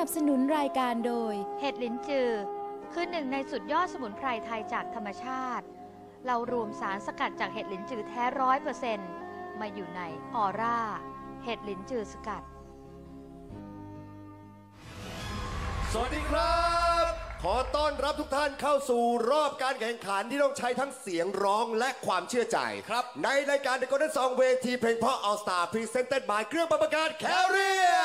นับสนุนรายการโดยเห็ดลิ้นจือคือหนึ่งในสุดยอดสมุนไพรไทยจากธรรมชาติ เรารวมสารสกัดจากเห็ดลิ้นจือแท้ 100%มาอยู่ในออร่าเห็ดลิ้นจือสกัดสวัสดีครับ ขอต้อนรับทุกท่านเข้าสู่รอบการแข่งขันที่ต้องใช้ทั้งเสียงร้องและความเชื่อใจครับในรายการ The Golden Song เวทีเพลงเพราะ All Star Presented by เครื่องปรับอากาศ Carrier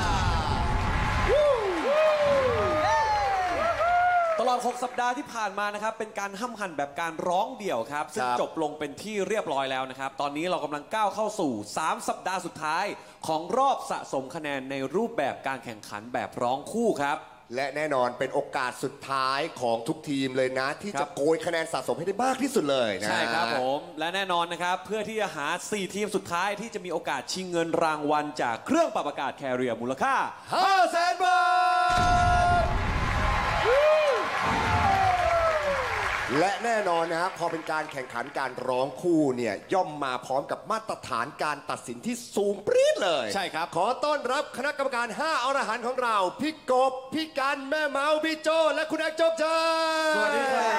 ตลอด 6 สัปดาห์ที่ผ่านมานะครับเป็นการห้ำหั่นแบบการร้องเดี่ยวครับซึ่งจบลงเป็นที่เรียบร้อยแล้วนะครับตอนนี้เรากำลังก้าวเข้าสู่ 3 สัปดาห์สุดท้ายของรอบสะสมคะแนนในรูปแบบการแข่งขันแบบร้องคู่ครับและแน่นอนเป็นโอกาสสุดท้ายของทุกทีมเลยนะที่จะโกยคะแนนสะสมให้ได้มากที่สุดเลยนะใช่ครับผมและแน่นอนนะครับเพื่อที่จะหา 4 ทีมสุดท้ายที่จะมีโอกาสชิงเงินรางวัลจากเครื่องปรับอากาศ Carrier มูลค่า 500,000 บาทและแน่นอนนะครับพอเป็นการแข่งขันการร้องคู่เนี่ยย่อมมาพร้อมกับมาตรฐานการตัดสินที่สูงปรี๊ดเลยใช่ครับขอต้อนรับคณะกรรมการ 5 อรหันต์ของเราพี่กบพี่กันแม่เมาพี่โจและคุณแอกโจบชัยสวัสดีครับ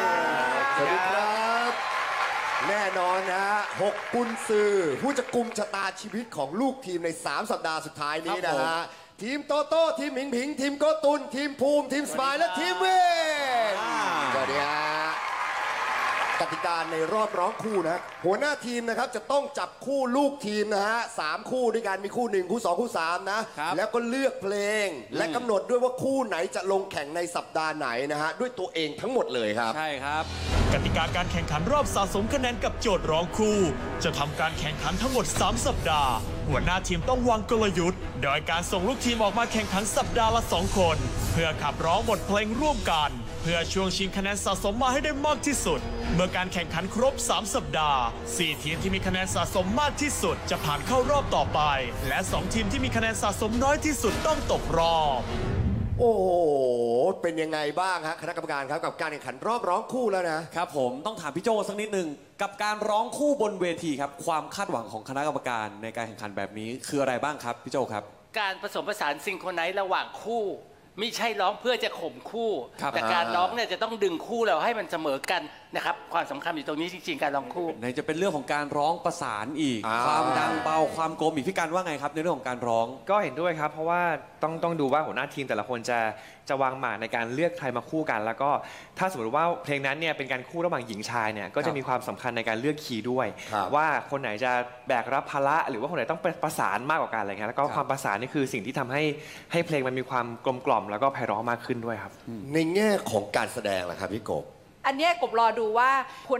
สวัสดีครับแน่นอนนะฮะ6 กุญซือผู้จะกุมชะตาชีวิตของลูกทีมใน 3 สัปดาห์สุดท้ายนี้นะฮะทีมโตโต้ทีมหมิงผิงทีมโกตุนทีมภูมิทีมสปายและทีมเวนสวัสดีฮะกติกาในรอบร้องคู่นะหัวหน้าทีมนะครับจะต้องจับคู่ลูกทีมนะฮะ3 คู่ด้วยกันมีคู่ 1 คู่ 2 คู่ 3 นะแล้วก็เลือกเพลงและกำหนดด้วยว่าคู่ไหนจะลงแข่งในสัปดาห์ไหนนะฮะด้วยตัวเองทั้งหมดเลยครับใช่ครับกติกาการแข่งขันรอบสะสมคะแนนกับโจทย์ร้องคู่จะทำการแข่งขันทั้งหมด 3 สัปดาห์หัวหน้าทีมต้องวางกลยุทธ์โดยการส่งลูกทีมออกมาแข่งขันสัปดาห์ละ 2 คนเพื่อขับร้องบทเพลงร่วมกันเพื่อช่วงชิงคะแนนสะสมมาให้ได้มากที่สุดเมื่อการแข่งขันครบ 3 สัปดาห์ 4 ทีมที่มีคะแนนสะสมมากที่สุดจะผ่านเข้ารอบต่อไปและ 2 ทีมที่มีคะแนนสะสมน้อยที่สุดต้องตกรอบโอ้โหเป็นยังไงบ้างฮะคณะกรรมการครับกับการแข่งขันรอบร้องคู่แล้วนะครับผมต้องถามพี่โจสักนิดนึงกับการร้องคู่บนเวทีครับความคาดหวังของคณะกรรมการในการแข่งขันแบบนี้คืออะไรบ้างครับพี่โจครับการผสมผสานซิงโครไนซ์ระหว่างคู่ไม่ใช่ร้องเพื่อจะข่มคู่แต่การร้องเนี่ยจะต้องดึงคู่เราให้มันเสมอกันนะครับความสำคัญอยู่ตรงนี้จริงๆการร้องคู่ไหนจะเป็นเรื่องของการร้องประสานอีกความดังเบาความกลมอีกพี่กันว่าไงครับในเรื่องของการร้องก็เห็นด้วยครับเพราะว่าต้องดูว่าหัวหน้าทีมแต่ละคนจะวางหมากในการเลือกใครมาคู่กัน แล้วก็ถ้าสมมติว่าเพลงนั้นเนี่ยเป็นการคู่ระหว่างหญิงชายเนี่ยก็จะมีความสำคัญในการเลือกคีย์ด้วยว่าคนไหนจะแบกรับภาระหรือว่าคนไหนต้องประสานมากกว่ากันอะไรเงี้ยแล้วก็ความประสานนี่คือสิ่งที่ทำให้เพลงมันมีความกลมกล่อมแล้วก็ไพเราะมากขึ้นด้วยครับในแง่ของการแสดงล่ะครับพี่กบอันนี้กบรอดูว่า